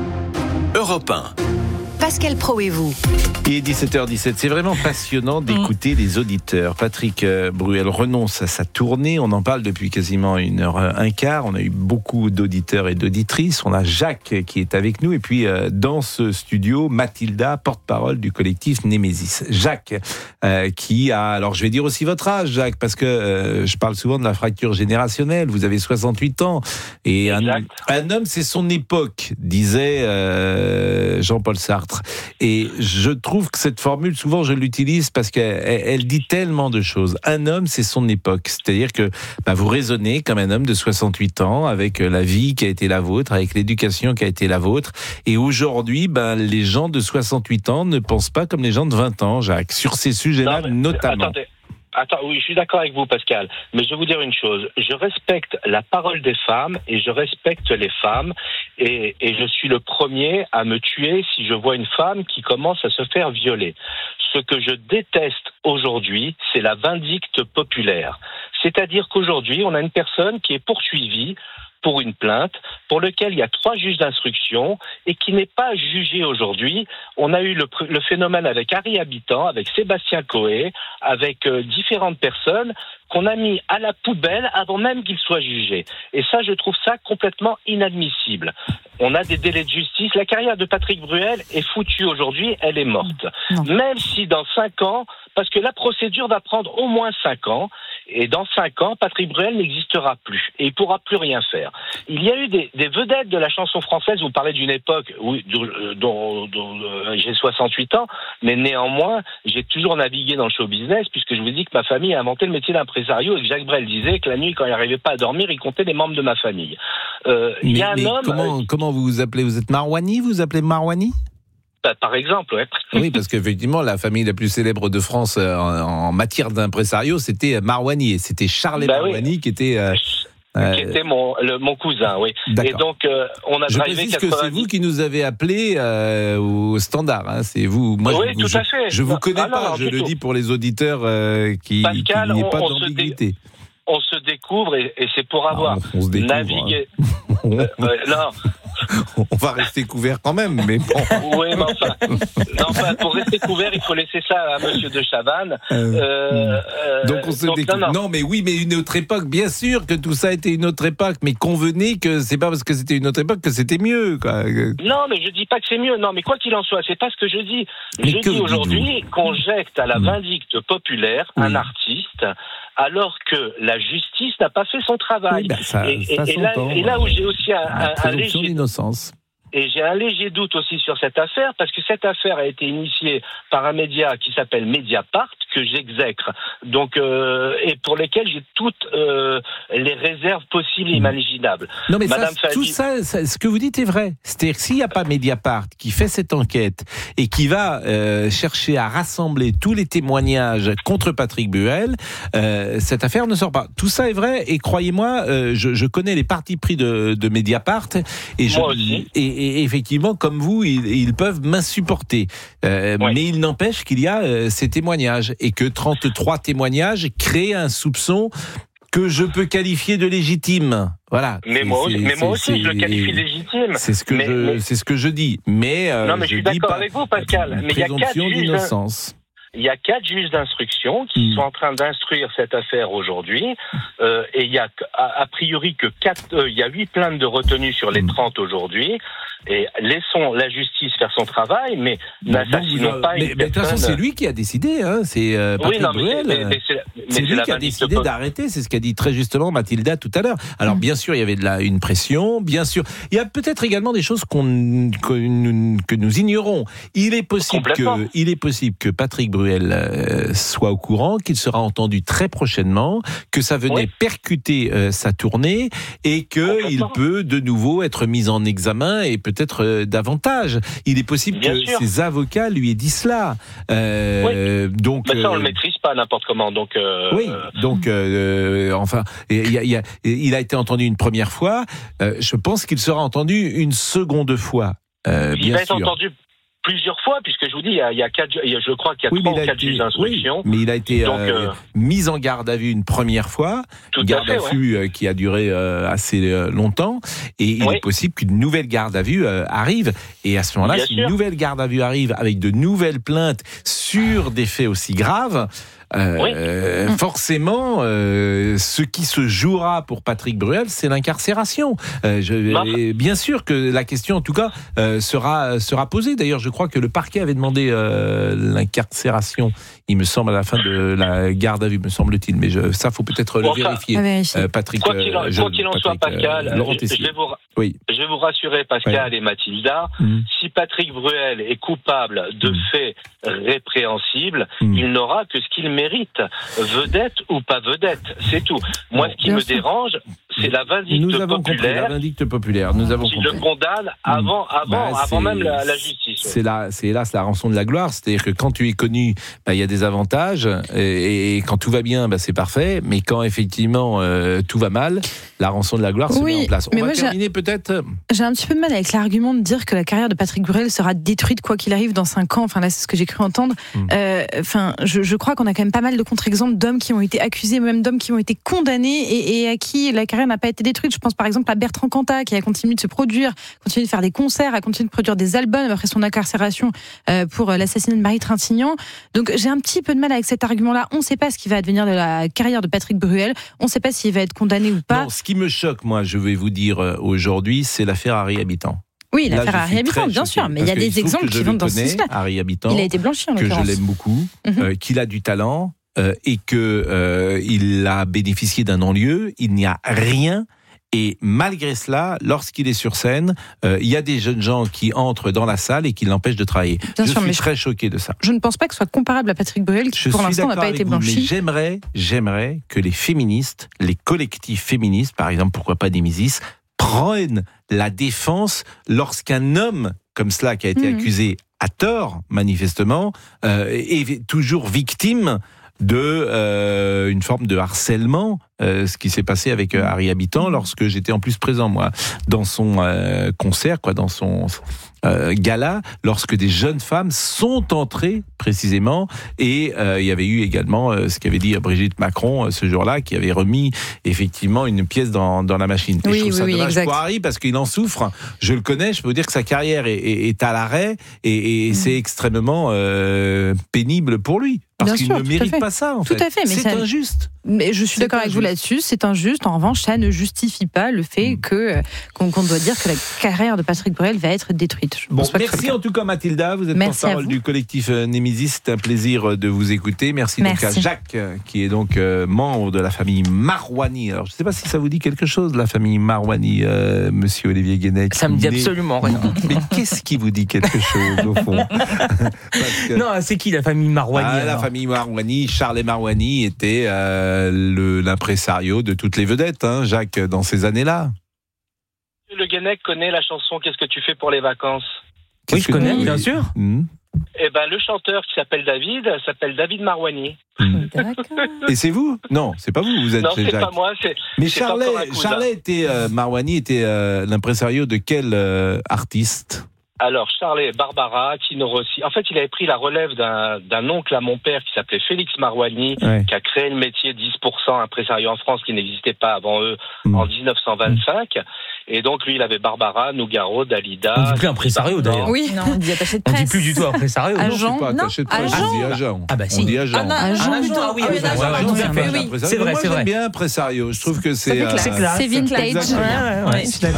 Europe un. Pascal Praud et vous. Il est dix-sept heures dix-sept. C'est vraiment passionnant d'écouter les auditeurs. Patrick Bruel renonce à sa tournée. On en parle depuis quasiment une heure un quart. On a eu beaucoup d'auditeurs et d'auditrices. On a Jacques qui est avec nous. Et puis, dans ce studio, Mathilda, porte-parole du collectif Némésis. Jacques, euh, qui a... Alors, je vais dire aussi votre âge, Jacques, parce que euh, je parle souvent de la fracture générationnelle. Vous avez soixante-huit ans. Et un, un homme, c'est son époque, disait euh, Jean-Paul Sartre. Et je trouve que cette formule, souvent je l'utilise parce qu'elle elle dit tellement de choses. Un homme, c'est son époque. C'est-à-dire que bah, vous raisonnez comme un homme de soixante-huit ans, avec la vie qui a été la vôtre, avec l'éducation qui a été la vôtre. Et aujourd'hui, bah, les gens de soixante-huit ans ne pensent pas comme les gens de vingt ans, Jacques, sur ces sujets-là non, notamment. Attendez. Attends, oui, je suis d'accord avec vous, Pascal. Mais je vais vous dire une chose. Je respecte la parole des femmes et je respecte les femmes. Et, et je suis le premier à me tuer si je vois une femme qui commence à se faire violer. Ce que je déteste aujourd'hui, c'est la vindicte populaire. C'est-à-dire qu'aujourd'hui, on a une personne qui est poursuivie pour une plainte, pour lequel il y a trois juges d'instruction et qui n'est pas jugé aujourd'hui. On a eu le, le phénomène avec Harry Habitant, avec Sébastien Coé, avec euh, différentes personnes qu'on a mis à la poubelle avant même qu'ils soient jugés. Et ça, je trouve ça complètement inadmissible. On a des délais de justice. La carrière de Patrick Bruel est foutue aujourd'hui, elle est morte. Non. Même si dans cinq ans, parce que la procédure va prendre au moins cinq ans, et dans cinq ans, Patrick Bruel n'existera plus et il pourra plus rien faire. Il y a eu des, des vedettes de la chanson française. Vous parlez d'une époque où, dont, dont, dont euh, j'ai soixante-huit ans, mais néanmoins, j'ai toujours navigué dans le show business puisque je vous dis que ma famille a inventé le métier d'impresario et que Jacques Brel disait que la nuit, quand il n'arrivait pas à dormir, il comptait les membres de ma famille. Euh, mais, il y a un mais homme. Comment, euh, comment vous vous appelez ? Vous êtes Marouani ? Vous vous appelez Marouani ? Par exemple, ouais. Oui, parce qu'effectivement, la famille la plus célèbre de France euh, en, en matière d'impresario, c'était Marouani. Et c'était Charles bah Marouani oui. qui était... Euh, euh, qui était mon, le, mon cousin, oui. D'accord. Et donc, euh, on a Je drivé précise quatre-vingt-dix... que c'est vous qui nous avez appelés euh, au standard. Hein. C'est vous. Moi, oui, je, tout je, à fait. Je vous connais ah, non, pas. non, je le tout. dis pour les auditeurs euh, qui, Pascal, qui n'y ait on, pas on d'ambiguïté. Se dé... On se découvre et, et c'est pour avoir ah, on se découvre, navigué. Hein. euh, euh, non. on va rester couvert quand même, mais bon. Oui, mais enfin, non, enfin, pour rester couvert, il faut laisser ça à Monsieur de Chavannes. Euh, euh, donc on se donc, découvre. non, non. non, mais oui, mais une autre époque, bien sûr que tout ça était une autre époque, mais convenez que c'est pas parce que c'était une autre époque que c'était mieux, quoi. Non, mais je dis pas que c'est mieux. Non, mais quoi qu'il en soit, c'est pas ce que je dis. Mais je que dis aujourd'hui qu'on jette à la Mmh. vindicte populaire Oui. un artiste, alors que la justice n'a pas fait son travail. Oui, ben, ça- et, ça et- et là, s'entend. et là où j'ai aussi un, La un- un présomption léger d'innocence. Et j'ai un léger doute aussi sur cette affaire, parce que cette affaire a été initiée par un média qui s'appelle Mediapart, que j'exècre, donc, euh, et pour lesquels j'ai toutes euh, les réserves possibles et imaginables. Non, mais Madame ça, tout Fadi- ça, ça, ce que vous dites est vrai. C'est-à-dire que s'il n'y a pas Mediapart qui fait cette enquête et qui va euh, chercher à rassembler tous les témoignages contre Patrick Bruel, euh, cette affaire ne sort pas. Tout ça est vrai, et croyez-moi, euh, je, je connais les partis pris de, de Mediapart, et, je, Moi aussi. et, et effectivement, comme vous, ils, ils peuvent m'insupporter. Euh, Oui. Mais il n'empêche qu'il y a euh, ces témoignages, et que trente-trois témoignages créent un soupçon que je peux qualifier de légitime. Voilà. Mais C'est- moi aussi, c'est- mais moi c'est- aussi je le c'est- qualifie de légitime. C'est ce que mais, je, mais- c'est ce que je dis. Mais euh, Non, mais je suis dis d'accord pas- avec vous, Pascal. Mais il y a quatre présomption juges. d'innocence. Il y a quatre juges d'instruction qui Mm. sont en train d'instruire cette affaire aujourd'hui, euh, et il y a a, a priori que quatre, euh, il y a huit plaintes de retenues sur les trente aujourd'hui. Et laissons la justice faire son travail, mais n'assassinons Donc, pas mais, une mais de toute façon, personne. c'est lui qui a décidé. Hein. C'est euh, Patrick Oui, non, mais c'est- Bruel. mais- mais c'est- mais C'est c'est lui la qui a vindicte décidé pop- d'arrêter. C'est ce qu'a dit très justement Mathilda tout à l'heure. Alors bien sûr, il y avait de la, une pression. Bien sûr, il y a peut-être également des choses qu'on, que, nous, que nous ignorons. Il est possible Complètement. que, il est possible que Patrick Bruel euh, soit au courant, qu'il sera entendu très prochainement, que ça venait Oui. percuter euh, sa tournée, et que il Complètement. peut de nouveau être mis en examen, et peut-être euh, davantage. Il est possible Bien que sûr. ses avocats lui aient dit cela. Euh, Donc, Mais ça, on euh, le maîtrise pas n'importe comment. Donc, euh, oui, donc euh, enfin, il, y a, il, y a, il a été entendu une première fois. Euh, je pense qu'il sera entendu une seconde fois. Euh, il bien va être sûr. entendu plusieurs fois, puisque je vous dis, il y a, il y a quatre, il y a- je crois qu'il y a Oui, trois mais ou il a quatre été- juges d'instruction. oui, mais il a été Donc, euh, euh, mis en garde à vue une première fois, Tout à garde fait, à vue euh, qui a duré euh, assez euh, longtemps, et il Oui. est possible qu'une nouvelle garde à vue euh, arrive, et à ce moment-là, Bien si sûr. une nouvelle garde à vue arrive avec de nouvelles plaintes sur des faits aussi graves, euh, Oui. forcément, euh, ce qui se jouera pour Patrick Bruel, c'est l'incarcération. Euh, je, Non. et bien sûr que la question, en tout cas, euh, sera sera posée. D'ailleurs, je crois que le parquet avait demandé euh, l'incarcération. Il me semble à la fin de la garde à vue, me semble-t-il. Mais je, ça, faut peut-être Bon, le enfin, vérifier. à vérifier. Euh, Patrick, Quoi qu'il en, euh, je- quoi qu'il en soit, Patrick, euh, Pascal, Laurent je, Tessier. je vais vous, ra- Oui. je vais vous rassurer, Pascal et Mathilda, Mm. si Patrick Bruel est coupable de Mm. faits répréhensibles, Mm. il n'aura que ce qu'il mérite, vedette ou pas vedette, c'est tout. Moi, ce qui Bien me sûr. dérange, c'est la vindicte Nous avons compris, la populaire vindicte populaire. Nous avons qui compris. le condamne avant, avant, Bah, avant c'est- même la, la justice. C'est là, c'est hélas la rançon de la gloire. C'est-à-dire que quand tu es connu, bah, il y a des avantages, et, et quand tout va bien, bah, c'est parfait. Mais quand effectivement euh, tout va mal, la rançon de la gloire se Oui, met en place. On mais va moi, j'ai- terminer peut-être. J'ai un petit peu de mal avec l'argument de dire que la carrière de Patrick Bruel sera détruite quoi qu'il arrive dans cinq ans. Enfin là, c'est ce que j'ai cru entendre. Mm. Euh, Enfin, je, je crois qu'on a quand même pas mal de contre-exemples d'hommes qui ont été accusés, même d'hommes qui ont été condamnés et, et à qui la carrière n'a pas été détruite. Je pense par exemple à Bertrand Cantat qui a continué de se produire, continué de faire des concerts, a continué de produire des albums après son incarcération euh, pour l'assassinat de Marie Trintignant. Donc j'ai un petit peu de mal avec cet argument-là. On ne sait pas ce qui va advenir de la carrière de Patrick Bruel. On ne sait pas s'il va être condamné ou pas. Non, ce qui me choque, moi, je vais vous dire euh, aujourd'hui, c'est l'affaire Harry Habitant. Oui, Là, l'affaire je Harry suis Habitant, très bien choqué, sûr, mais il y a parce qu'il des se trouve exemples que je qui le vont dans ce connais, sens-là. Harry Habitant, Il a été blanchi en que je l'occurrence. l'aime beaucoup, Mhm. euh, qu'il a du talent, euh, et que euh, il a bénéficié d'un non-lieu. Il n'y a rien. Et malgré cela, lorsqu'il est sur scène, euh, il y a des jeunes gens qui entrent dans la salle et qui l'empêchent de travailler. Bien je sûr, suis mais très choqué de ça. Je ne pense pas que ce soit comparable à Patrick Bruel, qui Je pour suis l'instant n'a d'accord pas avec été vous, mais blanchi. j'aimerais, j'aimerais que les féministes, les collectifs féministes, par exemple, pourquoi pas des Misis, prennent la défense lorsqu'un homme comme cela qui a été Mhm. accusé à tort, manifestement, euh, est toujours victime de euh, une forme de harcèlement euh, ce qui s'est passé avec euh, Harry Habitant lorsque j'étais en plus présent moi dans son euh, concert, quoi, dans son euh, gala, lorsque des jeunes femmes sont entrées précisément, et euh, il y avait eu également euh, ce qu'avait dit Brigitte Macron euh, ce jour-là, qui avait remis effectivement une pièce dans, dans la machine. Et oui, je trouve oui, ça oui, dommage exact. pour Harry parce qu'il en souffre. Je le connais, je peux vous dire que sa carrière est, est, est à l'arrêt et, et mmh. c'est extrêmement euh, pénible pour lui. Parce Bien qu'il sûr, ne mérite pas ça, en tout fait. À fait, mais c'est ça... injuste. Mais je suis c'est d'accord avec vous là-dessus, c'est injuste. En revanche, ça ne justifie pas le fait mmh. que, qu'on, qu'on doit dire que la carrière de Patrick Bruel va être détruite. Je bon, pense pas merci en tout cas Mathilda, vous êtes porte-parole du collectif Némésis, c'est un plaisir de vous écouter. Merci, merci. donc à Jacques, qui est donc euh, membre de la famille Marouani. Alors je ne sais pas si ça vous dit quelque chose, la famille Marouani, euh, monsieur Olivier Guénec. Ça me dit absolument rien. Mais qu'est-ce qui vous dit quelque chose au fond? que... Non, c'est qui la famille Marouani? ah, La famille Marouani, Charles Marouani était euh, le, l'impresario de toutes les vedettes, hein, Jacques, dans ces années-là. Le Guénec connaît la chanson Qu'est-ce que tu fais pour les vacances? Oui, je connais, bien sûr. Mmh. Eh ben, le chanteur qui s'appelle David s'appelle David Marouani. Mmh. Et c'est vous? Non, c'est pas vous. Vous êtes non, c'est Jacques. pas moi. C'est, Mais c'est Charlet, Charlet était euh, Marouani était euh, l'impresario de quel euh, artiste? Alors, Charlet, Barbara, Tino Rossi. En fait, il avait pris la relève d'un, d'un oncle à mon père qui s'appelait Félix Marouani, ouais. qui a créé le métier dix pour cent impresario en France qui n'existait pas avant eux mmh. en dix-neuf cent vingt-cinq. Mmh. Et donc, lui, il avait Barbara, Nougaro, Dalida. On dit plus impresario d'ailleurs. Oui, non, on dit attaché de presse. On dit plus du tout impresario. Agent, non, pas attaché de presse, on dit agent. Ah bah si. On dit agent. Ah, agent, agent, ah oui, oui, agent. C'est vrai, moi, c'est vrai. J'aime bien impresario. Je trouve que c'est. Euh, c'est classe. C'est vintage. Ouais, ouais, je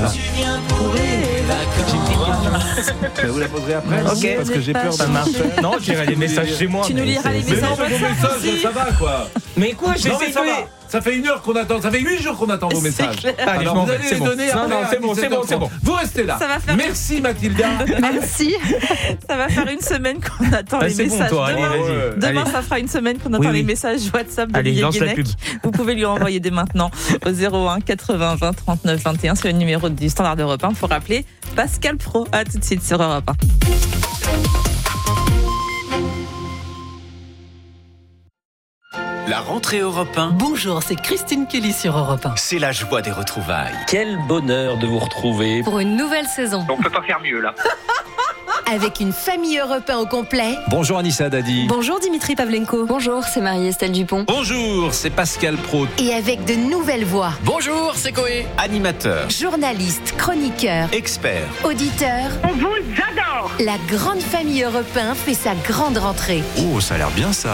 vous la poserai après. Ok. Parce que j'ai peur de marcher. Non, j'irai les messages chez moi. Tu nous liras les messages. Mais non, vos messages, ça va quoi. Mais quoi, j'ai essayé. Ça fait une heure qu'on attend, ça fait huit jours qu'on attend vos messages. Allez, alors vous allez les bon. donner non, après. Non, c'est bon, c'est bon, c'est bon. Vous restez là. Faire... Merci Mathilda. Merci. Ça va faire une semaine qu'on attend ah, les messages. Bon, toi, demain, allez, vas-y. demain allez. Ça fera une semaine qu'on attend oui, oui. les messages WhatsApp de Olivier Guénec. Vous pouvez lui envoyer dès maintenant au zéro un quatre-vingts vingt trente-neuf vingt et un. C'est le numéro du Standard Europe un pour rappeler Pascal Pro. À tout de suite sur Europe un. La rentrée Europe un. Bonjour, c'est Christine Kelly sur Europe un. C'est la joie des retrouvailles. Quel bonheur de vous retrouver. Pour une nouvelle saison. On peut pas faire mieux là. Avec une famille Europe un au complet. Bonjour Anissa Dadi. Bonjour Dimitri Pavlenko. Bonjour, c'est Marie-Estelle Dupont. Bonjour, c'est Pascal Pro. Et avec de nouvelles voix. Bonjour, c'est Coé. Animateur. Journaliste, chroniqueur. Expert. Auditeur. On vous adore. La grande famille Europe un fait sa grande rentrée. Oh, ça a l'air bien ça.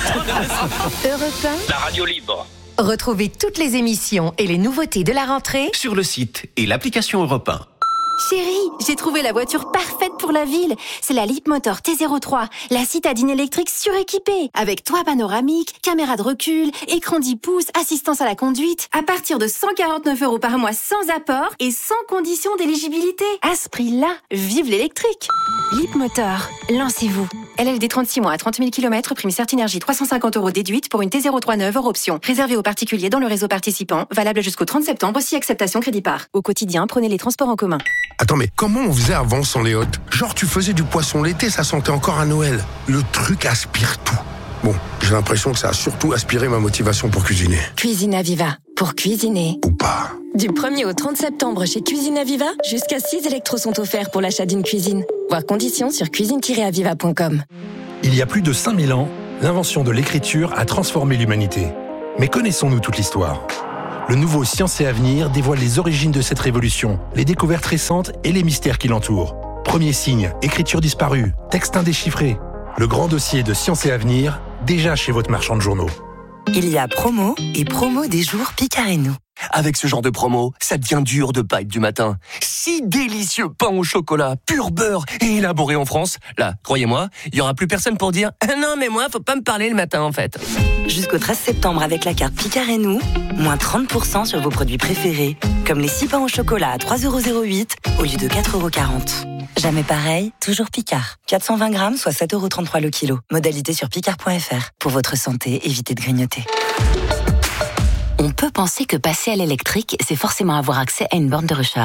Europe un. La radio libre. Retrouvez toutes les émissions et les nouveautés de la rentrée sur le site et l'application Europe un. Chérie, j'ai trouvé la voiture parfaite pour la ville. C'est la Leapmotor T zéro trois, la citadine électrique suréquipée. Avec toit panoramique, caméra de recul, écran dix pouces, assistance à la conduite. À partir de cent quarante-neuf euros par mois sans apport et sans condition d'éligibilité. À ce prix-là, vive l'électrique. Leapmotor, lancez-vous. L L D trente-six mois à trente mille kilomètres, prime Certinergie trois cent cinquante euros déduite pour une T zéro trois neuve hors option. Réservé aux particuliers dans le réseau participant, valable jusqu'au trente septembre si acceptation crédit par. Au quotidien, prenez les transports en commun. Attends, mais comment on faisait avant sans les hôtes? Genre, tu faisais du poisson l'été, ça sentait encore à Noël. Le truc aspire tout. Bon, j'ai l'impression que ça a surtout aspiré ma motivation pour cuisiner. Cuisine Aviva, pour cuisiner. Ou pas. Du premier au trente septembre chez Cuisine Aviva, jusqu'à six électros sont offerts pour l'achat d'une cuisine. Voir conditions sur cuisine tiret aviva point com. Il y a plus de cinq mille ans, l'invention de l'écriture a transformé l'humanité. Mais connaissons-nous toute l'histoire? Le nouveau Science et Avenir dévoile les origines de cette révolution, les découvertes récentes et les mystères qui l'entourent. Premier signe, écriture disparue, texte indéchiffré. Le grand dossier de Science et Avenir, déjà chez votre marchand de journaux. Il y a promo et promo des jours Picard et nous. Avec ce genre de promo, ça devient dur de pas être du matin. Si délicieux pain au chocolat, pur beurre et élaboré en France. Là, croyez-moi, il y aura plus personne pour dire « Non, mais moi, faut pas me parler le matin, en fait. » Jusqu'au treize septembre avec la carte Picard et nous, moins trente pour cent sur vos produits préférés, comme les six pains au chocolat à trois euros zéro huit au lieu de quatre euros quarante. Jamais pareil, toujours Picard. quatre cent vingt grammes, soit sept euros trente-trois le kilo. Modalité sur picard point f r. Pour votre santé, évitez de grignoter. On peut penser que passer à l'électrique, c'est forcément avoir accès à une borne de recharge.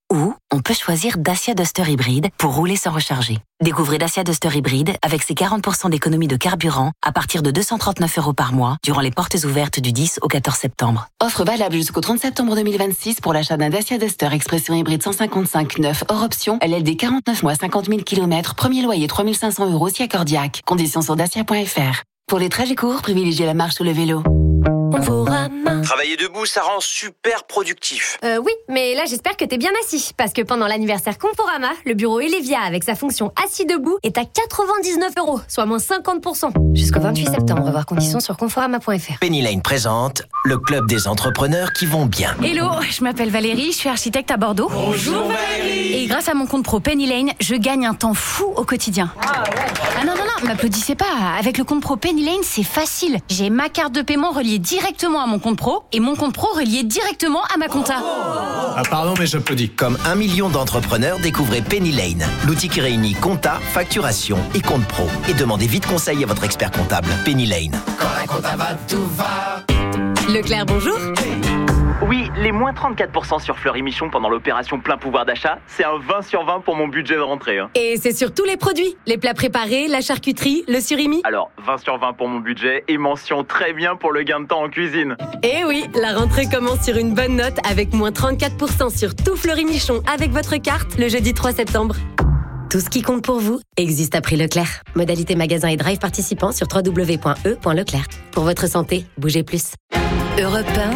Ou on peut choisir Dacia Duster Hybride pour rouler sans recharger. Découvrez Dacia Duster Hybride avec ses quarante pour cent d'économie de carburant à partir de deux cent trente-neuf euros par mois durant les portes ouvertes du dix au quatorze septembre. Offre valable jusqu'au trente septembre deux mille vingt-six pour l'achat d'un Dacia Duster Expression Hybride cent cinquante-cinq neuf hors option, L L D quarante-neuf mois cinquante mille kilomètres, premier loyer trois mille cinq cents euros si accordiaque. Conditions sur dacia point f r. Pour les trajets courts, privilégiez la marche ou le vélo. Travailler debout, ça rend super productif. Euh, oui, mais là j'espère que t'es bien assis, parce que pendant l'anniversaire Conforama, le bureau Elevia avec sa fonction assis debout est à quatre-vingt-dix-neuf euros, soit moins cinquante pour cent. Jusqu'au vingt-huit septembre, voir conditions sur conforama point f r. Penny Lane présente le club des entrepreneurs qui vont bien. Hello, je m'appelle Valérie, je suis architecte à Bordeaux. Bonjour Valérie. Et grâce à mon compte pro Penny Lane, je gagne un temps fou au quotidien. Ah, ouais. ah non, non, non, m'applaudissez pas. Avec le compte pro Penny Lane, c'est facile. J'ai ma carte de paiement reliée directement à mon compte pro et mon compte pro relié directement à ma compta. Ah pardon, mais j'applaudis. Comme un million d'entrepreneurs, découvrez Penny Lane, l'outil qui réunit compta, facturation et compte pro. Et demandez vite conseil à votre expert comptable. Penny Lane. Quand la compta va, tout va. Leclerc, bonjour. Oui, les moins trente-quatre pour cent sur Fleury Michon pendant l'opération plein pouvoir d'achat, c'est un vingt sur vingt pour mon budget de rentrée. Hein. Et c'est sur tous les produits, les plats préparés, la charcuterie, le surimi. Alors, vingt sur vingt pour mon budget et mention très bien pour le gain de temps en cuisine. Et oui, la rentrée commence sur une bonne note avec moins trente-quatre pour cent sur tout Fleury Michon avec votre carte le jeudi trois septembre. Tout ce qui compte pour vous existe à prix Leclerc. Modalité magasin et drive participants sur w w w point e point leclerc. Pour votre santé, bougez plus. Europe un.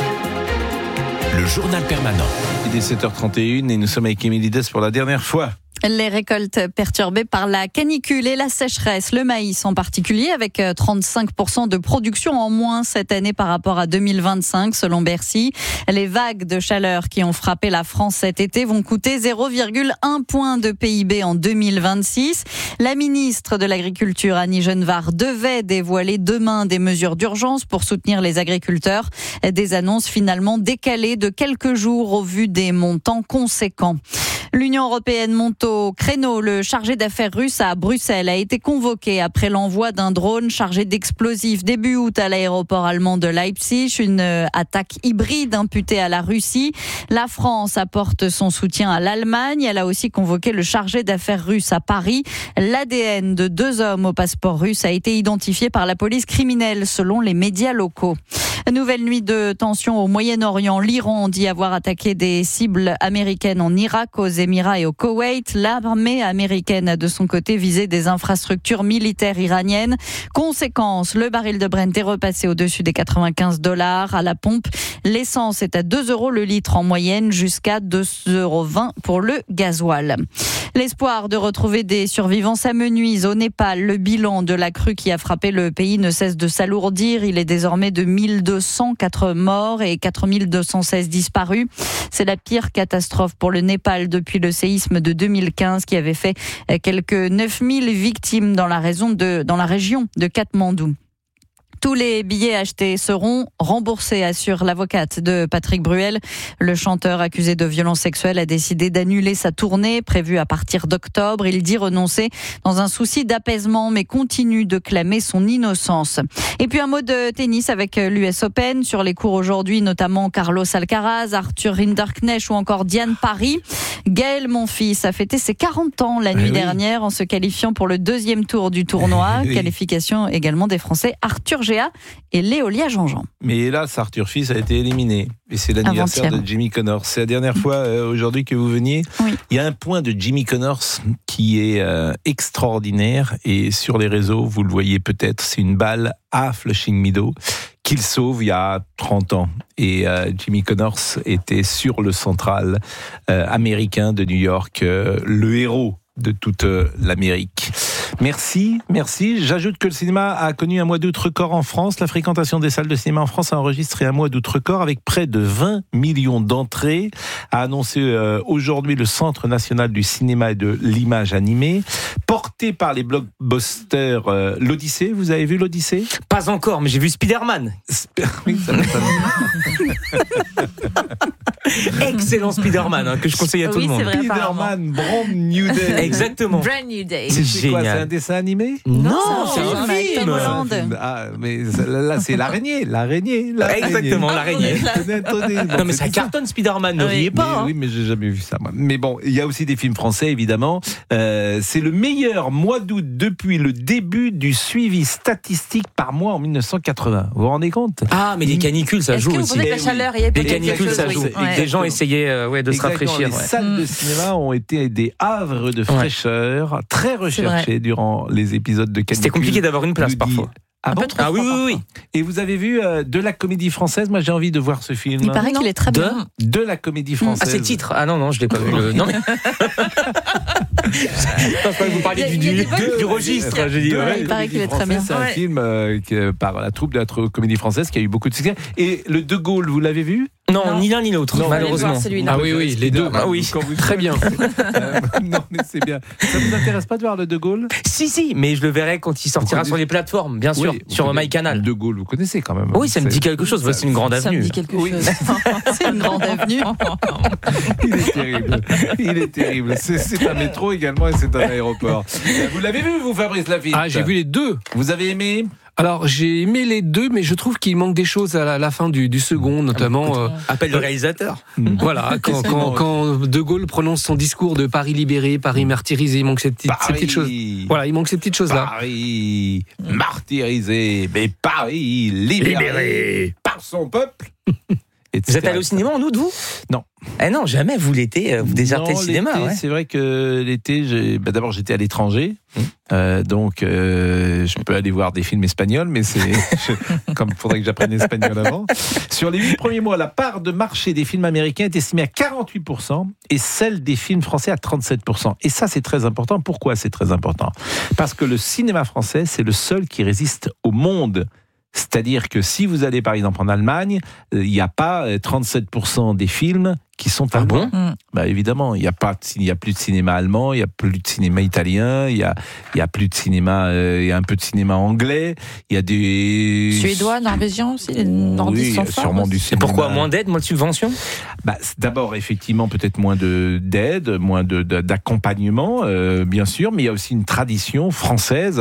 Le journal permanent. Il est sept heures trente et une et nous sommes avec Émilie Dess pour la dernière fois. Les récoltes perturbées par la canicule et la sécheresse, le maïs en particulier, avec trente-cinq pour cent de production en moins cette année par rapport à deux mille vingt-cinq selon Bercy. Les vagues de chaleur qui ont frappé la France cet été vont coûter zéro virgule un point de P I B en deux mille vingt-six. La ministre de l'Agriculture, Annie Genevard, devait dévoiler demain des mesures d'urgence pour soutenir les agriculteurs. Des annonces finalement décalées de quelques jours au vu des montants conséquents. L'Union européenne monte au créneau. Le chargé d'affaires russe à Bruxelles a été convoqué après l'envoi d'un drone chargé d'explosifs début août à l'aéroport allemand de Leipzig. Une attaque hybride imputée à la Russie. La France apporte son soutien à l'Allemagne. Elle a aussi convoqué le chargé d'affaires russe à Paris. L'A D N de deux hommes au passeport russe a été identifié par la police criminelle selon les médias locaux. Nouvelle nuit de tension au Moyen-Orient. L'Iran dit avoir attaqué des cibles américaines en Irak, aux Émirats et au Koweït. L'armée américaine a de son côté visé des infrastructures militaires iraniennes. Conséquence, le baril de Brent est repassé au-dessus des quatre-vingt-quinze dollars à la pompe. L'essence est à deux euros le litre en moyenne, jusqu'à deux euros vingt pour le gasoil. L'espoir de retrouver des survivants s'amenuise au Népal. Le bilan de la crue qui a frappé le pays ne cesse de s'alourdir. Il est désormais de mille deux cent quatre morts et quatre mille deux cent seize disparus. C'est la pire catastrophe pour le Népal depuis le séisme de deux mille quinze qui avait fait quelques neuf mille victimes dans la région de, dans la région de Katmandou. Tous les billets achetés seront remboursés, assure l'avocate de Patrick Bruel. Le chanteur accusé de violences sexuelles a décidé d'annuler sa tournée prévue à partir d'octobre. Il dit renoncer dans un souci d'apaisement, mais continue de clamer son innocence. Et puis un mot de tennis avec l'U S Open. Sur les cours aujourd'hui, notamment Carlos Alcaraz, Arthur Rinderknecht ou encore Diane Paris. Gaël Monfils a fêté ses quarante ans la nuit oui. dernière en se qualifiant pour le deuxième tour du tournoi. Oui. Qualification également des Français Arthur Géa et Léolia Jean-Jean. Mais hélas, Arthur Fils a été éliminé. Et c'est l'anniversaire Avant-hier. de Jimmy Connors. C'est la dernière fois euh, aujourd'hui que vous veniez. Oui. Il y a un point de Jimmy Connors qui est euh, extraordinaire. Et sur les réseaux, vous le voyez peut-être, c'est une balle à Flushing Meadows qu'il sauve il y a trente ans. Et euh, Jimmy Connors était sur le central euh, américain de New York, euh, le héros de toute euh, l'Amérique. Merci, merci. J'ajoute que le cinéma a connu un mois d'août record en France. La fréquentation des salles de cinéma en France a enregistré un mois d'août record avec près de vingt millions d'entrées, a annoncé euh, aujourd'hui le Centre national du cinéma et de l'image animée, porté par les blockbusters euh, l'Odyssée. Vous avez vu l'Odyssée ? Pas encore, mais j'ai vu Spider-Man. Oui, ça va pas. Excellent Spider-Man, hein, que je conseille à tout Oui, le monde. c'est vrai, Spider-Man, Brand New Day. Exactement. Brand New Day. C'est C'est quoi, c'est génial. un dessin animé? Non, c'est c'est un un film. film. Hollande. Ah, mais là, c'est l'araignée, l'araignée, l'araignée. Exactement, l'araignée. Tenez, attendez, bon, Non, mais c'est ça tout cartonne Spider-Man, ne Oui. riez pas. Mais hein. Oui, mais j'ai jamais vu ça, moi. Mais bon, il y a aussi des films français, évidemment. Euh, c'est le meilleur mois d'août depuis le début du suivi statistique par mois en mille neuf cent quatre-vingts. Vous vous rendez compte? Ah, mais les canicules, ça Est-ce joue que vous aussi. pensez que la Eh oui. chaleur y est Les peut-être quelque canicules, chose, ça oui. joue. Ouais. Les gens essayaient euh, ouais, de se Exactement, rafraîchir. Les ouais. salles de cinéma ont été des havres de fraîcheur, très recherchés durant les épisodes de canicule. C'était compliqué d'avoir une place nous dit- parfois. Ah, bon Ah oui, oui, oui. Et vous avez vu euh, de la comédie française? Moi, j'ai envie de voir ce film. Il paraît qu'il est très De bien. De la comédie française. Ah, c'est le titre. Ah non, non, je l'ai pas vu. Le... Non, mais. Non, je crois que vous parliez du, Il y a du, des bonnes du registre. J'ai dit, De la ouais. il paraît comédie qu'il est très française, bien. C'est un Ouais. film euh, que- par la troupe de la tr- comédie française qui a eu beaucoup de succès. Et le De Gaulle, vous l'avez vu? Non, Non. ni l'un ni l'autre, Non, malheureusement. voir celui-là. Ah oui, oui, les deux. Ah oui, Quand vous- Très bien. Euh, non, mais c'est bien. Ça vous intéresse pas de voir le De Gaulle? Si, si, mais je le verrai quand il sortira Vous sur les plateformes, bien sûr, Oui, vous sur connaissez- MyCanal. De Gaulle, vous connaissez quand même. Oui, ça me dit quelque chose. ça- C'est une grande Ça me avenue. dit quelque Oui. chose. C'est une grande avenue. Il est terrible. Il est terrible. C'est, c'est un métro également et c'est un aéroport. Vous l'avez vu, vous, Fabrice Lafitte? Ah, j'ai vu les deux. Vous avez aimé? Alors, j'ai aimé les deux, mais je trouve qu'il manque des choses à la, la fin du, du second, notamment. euh, Appelle le réalisateur. Voilà, quand, quand, quand De Gaulle prononce son discours de Paris libéré, Paris martyrisé, il manque ces petites, ces petites choses. Voilà, il manque ces petites choses-là. Paris martyrisé, mais Paris libéré, Libéré. par son peuple. Vous êtes allé au cinéma en août, vous? Non. Eh non, jamais. Vous l'été, euh, vous désertez Non, le cinéma. l'été, Ouais. C'est vrai que l'été, j'ai... bah, d'abord j'étais à l'étranger, euh, donc euh, je peux aller voir des films espagnols, mais c'est je- comme il faudrait que j'apprenne l'espagnol avant. Sur les huit premiers mois, la part de marché des films américains est estimée à quarante-huit pour cent et celle des films français à trente-sept pour cent. Et ça, c'est très important. Pourquoi c'est très important? Parce que le cinéma français, c'est le seul qui résiste au monde. C'est-à-dire que si vous allez par exemple en Allemagne, il n'y a pas trente-sept pour cent des films qui sont allemands. bon Bah évidemment, il n'y a pas, il y a plus de cinéma allemand, il y a plus de cinéma italien, il y a, il y a plus de cinéma, euh, il y a un peu de cinéma anglais, il y a des Suédois, norvégiens aussi, les nordistes oui, sont forts. sûrement du Et cinéma. pourquoi moins d'aide, moins de subventions? Bah, c'est d'abord, effectivement, peut-être moins de, d'aide, moins de, de- d'accompagnement, euh, bien sûr, mais il y a aussi une tradition française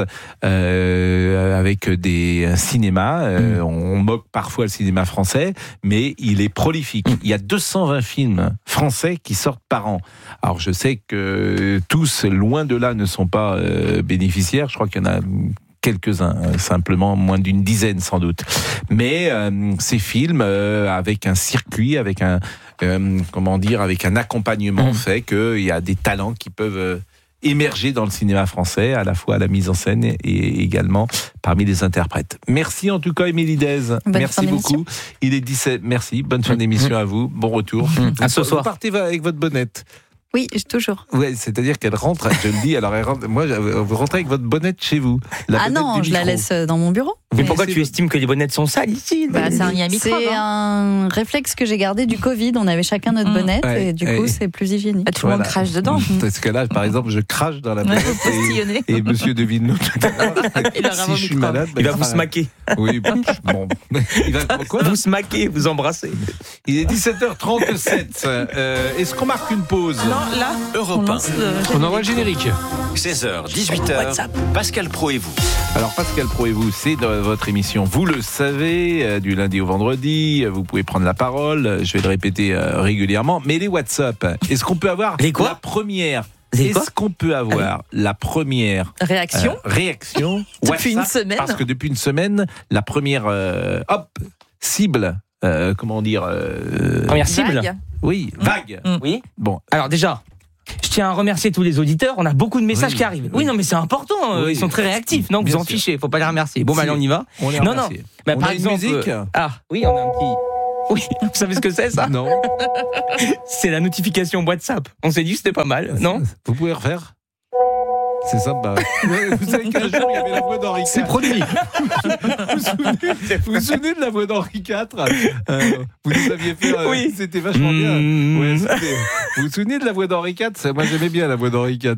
euh, avec des un cinéma. Euh, on, on moque parfois le cinéma français, mais il est prolifique. Il y a deux cent vingt films français qui sortent par an. Alors, je sais que tous, loin de là, ne sont pas euh, bénéficiaires. Je crois qu'il y en a quelques-uns, euh, simplement moins d'une dizaine sans doute. Mais euh, ces films, euh, avec un circuit, avec un, euh, comment dire, avec un accompagnement, fait qu'il y a des talents qui peuvent euh, émerger dans le cinéma français, à la fois à la mise en scène et également parmi les interprètes. Merci en tout cas, Émilie Dez. Bonne Merci fin d'émission. beaucoup. Il est dix-sept. Merci. Bonne fin d'émission à vous. Bon retour. À ce Vous soir. partez avec votre bonnette. Oui, toujours. Ouais, c'est-à-dire qu'elle rentre, je le dis, alors elle rentre, moi, vous rentrez avec votre bonnette chez vous. La Ah bonnette non, du je la micro. laisse dans mon bureau. Mais Mais pourquoi c'est- tu estimes que les bonnettes sont sales ici? Bah, c'est un il y a un microbe, C'est hein. un réflexe que j'ai gardé du Covid. On avait chacun notre Mm. bonnette Ouais, et du ouais. coup, c'est plus hygiénique. Bah, tout le monde Voilà. crache dedans. Parce que là, par exemple, je crache dans la bonnette Postillonner. et, et monsieur devine nous tout à l'heure. Il aura Si vos je suis microbes. malade, bah, Il va il vous sera- smaquer. Oui, bon. Il va quoi? Vous smaquer, vous embrasser. Il est dix-sept heures trente-sept. Euh, est-ce qu'on marque une pause? Non, là, on Europe un. lance le On envoie le générique. seize heures, dix-huit heures, Pascal Pro et vous. Alors Pascal Pro et vous, c'est dans votre émission, vous le savez, euh, du lundi au vendredi, euh, vous pouvez prendre la parole, euh, je vais le répéter euh, régulièrement, mais les WhatsApp, est-ce qu'on peut avoir Les quoi la première Les quoi Est-ce qu'on peut avoir la première réaction. euh, réaction Depuis une WhatsApp, semaine. Parce que depuis une semaine, la première euh, hop, cible, euh, comment dire euh, Première cible. Vague. Oui, vague. Mm. Oui. Bon, Alors déjà, je tiens à remercier tous les auditeurs. On a beaucoup de messages Oui, qui arrivent. Oui, oui. non, mais c'est important. euh, Oui. Ils sont très réactifs. Non, vous Bien en sûr. fichez. Faut pas les remercier. Bon, bah, Si. allez, on y va. on les Non, remercie. non. Bah, On par a une exemple, musique euh, Ah, oui, on a un petit. Oui, vous savez ce que c'est ça? Non. C'est la notification WhatsApp. On s'est dit que c'était pas mal, non? Vous pouvez refaire? C'est sympa. Ouais, vous savez qu'un jour, il y avait la voix d'Henri quatre. C'est produit. Vous vous souvenez, vous vous souvenez de la voix d'Henri quatre? euh, Vous nous aviez fait. euh, Oui. C'était vachement bien. Mmh. Ouais, c'était- vous vous souvenez de la voix d'Henri quatre? Ça, moi, j'aimais bien la voix d'Henri quatre.